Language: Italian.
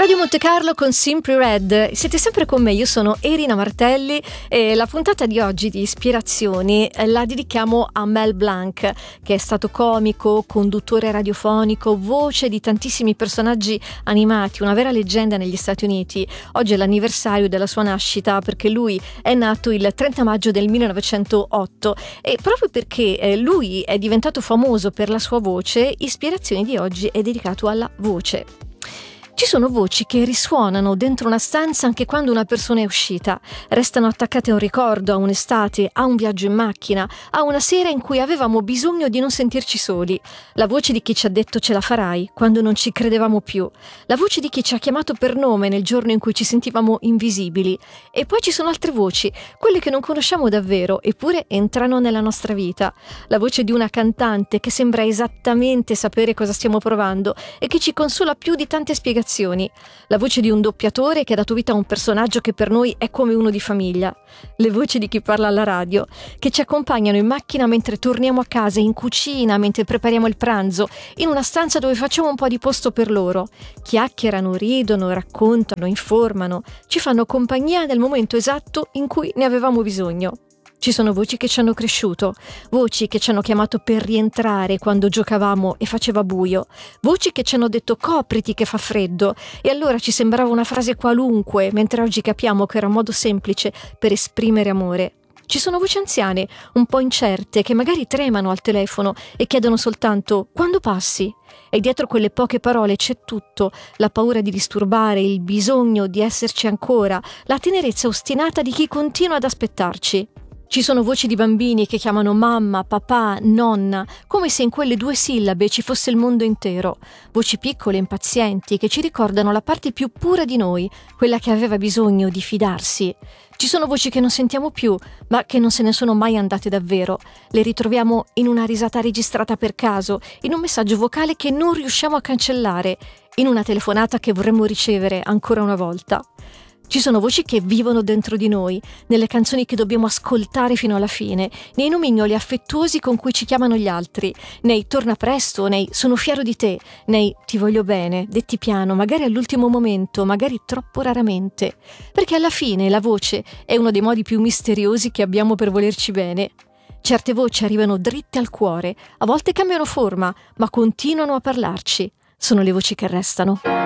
Radio Monte Carlo con Simply Red. Siete sempre con me, io sono Erina Martelli e la puntata di oggi di Ispirazioni la dedichiamo a Mel Blanc, che è stato comico, conduttore radiofonico, voce di tantissimi personaggi animati, una vera leggenda negli Stati Uniti. Oggi è l'anniversario della sua nascita perché lui è nato il 30 maggio del 1908 e proprio perché lui è diventato famoso per la sua voce, Ispirazioni di oggi è dedicato alla voce. Ci sono voci che risuonano dentro una stanza anche quando una persona è uscita, restano attaccate a un ricordo, a un'estate, a un viaggio in macchina, a una sera in cui avevamo bisogno di non sentirci soli. La voce di chi ci ha detto ce la farai quando non ci credevamo più, la voce di chi ci ha chiamato per nome nel giorno in cui ci sentivamo invisibili. E poi ci sono altre voci, quelle che non conosciamo davvero, eppure entrano nella nostra vita. La voce di una cantante che sembra esattamente sapere cosa stiamo provando e che ci consola più di tante spiegazioni. La voce di un doppiatore che ha dato vita a un personaggio che per noi è come uno di famiglia. Le voci di chi parla alla radio, che ci accompagnano in macchina mentre torniamo a casa, in cucina mentre prepariamo il pranzo, in una stanza dove facciamo un po' di posto per loro. Chiacchierano, ridono, raccontano, informano, ci fanno compagnia nel momento esatto in cui ne avevamo bisogno. Ci sono voci che ci hanno cresciuto, voci che ci hanno chiamato per rientrare quando giocavamo e faceva buio, voci che ci hanno detto copriti che fa freddo e allora ci sembrava una frase qualunque, mentre oggi capiamo che era un modo semplice per esprimere amore. Ci sono voci anziane, un po' incerte, che magari tremano al telefono e chiedono soltanto «Quando passi?» E dietro quelle poche parole c'è tutto, la paura di disturbare, il bisogno di esserci ancora, la tenerezza ostinata di chi continua ad aspettarci. Ci sono voci di bambini che chiamano mamma, papà, nonna, come se in quelle due sillabe ci fosse il mondo intero. Voci piccole e impazienti che ci ricordano la parte più pura di noi, quella che aveva bisogno di fidarsi. Ci sono voci che non sentiamo più, ma che non se ne sono mai andate davvero. Le ritroviamo in una risata registrata per caso, in un messaggio vocale che non riusciamo a cancellare, in una telefonata che vorremmo ricevere ancora una volta. Ci sono voci che vivono dentro di noi, nelle canzoni che dobbiamo ascoltare fino alla fine, nei nomignoli affettuosi con cui ci chiamano gli altri, nei torna presto, nei sono fiero di te, nei ti voglio bene, detti piano, magari all'ultimo momento, magari troppo raramente. Perché alla fine la voce è uno dei modi più misteriosi che abbiamo per volerci bene. Certe voci arrivano dritte al cuore, a volte cambiano forma, ma continuano a parlarci. Sono le voci che restano.